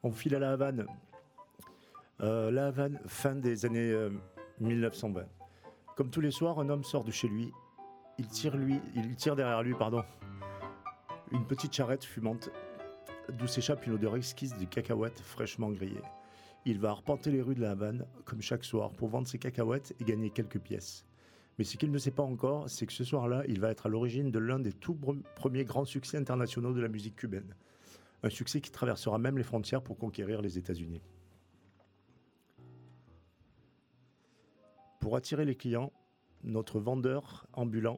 On file à La Havane. La Havane, fin des années 1920. Comme tous les soirs, un homme sort de chez lui. Il tire derrière lui, une petite charrette fumante, d'où s'échappe une odeur exquise de cacahuètes fraîchement grillées. Il va arpenter les rues de La Havane, comme chaque soir, pour vendre ses cacahuètes et gagner quelques pièces. Mais ce qu'il ne sait pas encore, c'est que ce soir-là, il va être à l'origine de l'un des tout premiers grands succès internationaux de la musique cubaine. Un succès qui traversera même les frontières pour conquérir les États-Unis. Pour attirer les clients, notre vendeur ambulant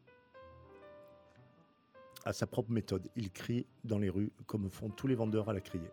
a sa propre méthode. Il crie dans les rues comme font tous les vendeurs à la criée.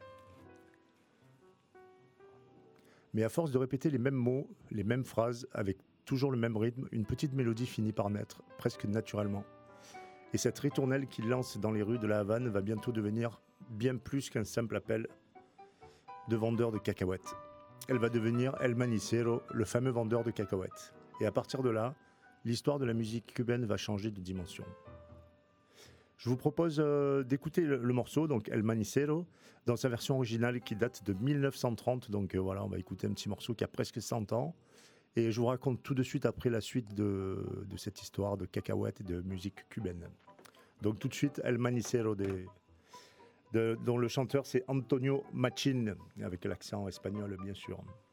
Mais à force de répéter les mêmes mots, les mêmes phrases, avec toujours le même rythme, une petite mélodie finit par naître, presque naturellement. Et cette ritournelle qu'il lance dans les rues de La Havane va bientôt devenir bien plus qu'un simple appel de vendeur de cacahuètes. Elle va devenir El Manicero, le fameux vendeur de cacahuètes. Et à partir de là, l'histoire de la musique cubaine va changer de dimension. Je vous propose d'écouter le morceau, donc El Manicero, dans sa version originale qui date de 1930. Donc voilà, on va écouter un petit morceau qui a presque 100 ans. Et je vous raconte tout de suite après la suite de cette histoire de cacahuètes et de musique cubaine. Donc tout de suite, El Manicero, dont le chanteur c'est Antonio Machin, avec l'accent espagnol bien sûr.